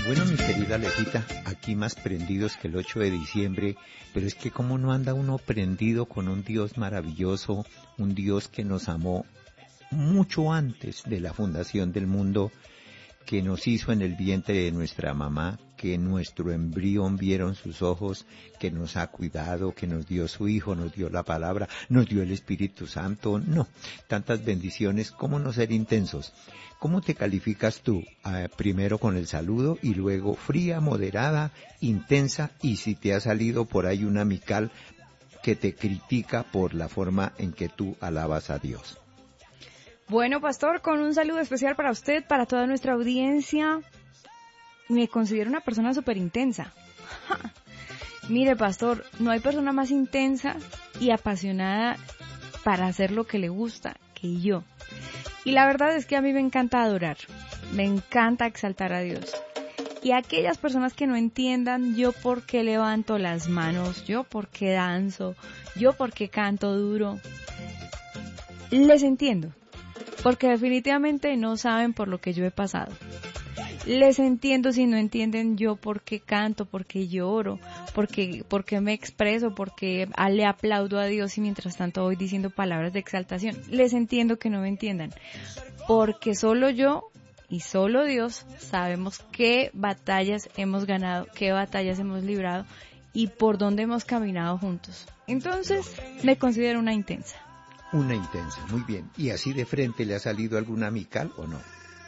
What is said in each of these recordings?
Bueno, mi querida Alejita, aquí más prendidos que el 8 de diciembre, pero es que cómo no anda uno prendido con un Dios maravilloso, un Dios que nos amó mucho antes de la fundación del mundo, que nos hizo en el vientre de nuestra mamá, que nuestro embrión vieron sus ojos, que nos ha cuidado, que nos dio su Hijo, nos dio la palabra, nos dio el Espíritu Santo. No, tantas bendiciones, ¿cómo no ser intensos? ¿Cómo te calificas tú? Primero con el saludo y luego fría, moderada, intensa, y si te ha salido por ahí un amical que te critica por la forma en que tú alabas a Dios. Bueno, pastor, con un saludo especial para usted, para toda nuestra audiencia. Me considero una persona súper intensa. Mire, pastor, no hay persona más intensa y apasionada para hacer lo que le gusta que yo. Y la verdad es que a mí me encanta adorar, me encanta exaltar a Dios. Y aquellas personas que no entiendan yo por qué levanto las manos, yo por qué danzo, yo por qué canto duro, les entiendo. Porque definitivamente no saben por lo que yo he pasado. Les entiendo si no entienden yo por qué canto, por qué lloro, por qué me expreso, por qué le aplaudo a Dios y mientras tanto voy diciendo palabras de exaltación. Les entiendo que no me entiendan. Porque solo yo y solo Dios sabemos qué batallas hemos ganado, qué batallas hemos librado y por dónde hemos caminado juntos. Entonces, me considero una intensa. Una intensa, muy bien. ¿Y así de frente le ha salido alguna amical o no?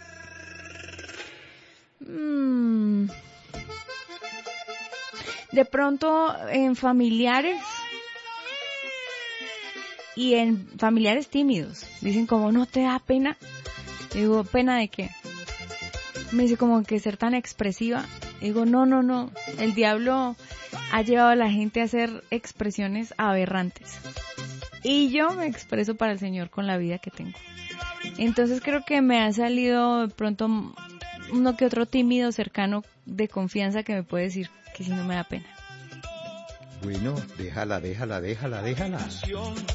De pronto en familiares y en familiares tímidos. Dicen como, ¿no te da pena? Digo, ¿pena de qué? Me dice como que ser tan expresiva. Digo, no. El diablo ha llevado a la gente a hacer expresiones aberrantes. Y yo me expreso para el Señor con la vida que tengo. Entonces creo que me ha salido de pronto uno que otro tímido cercano de confianza que me puede decir que si no me da pena. Bueno, déjala.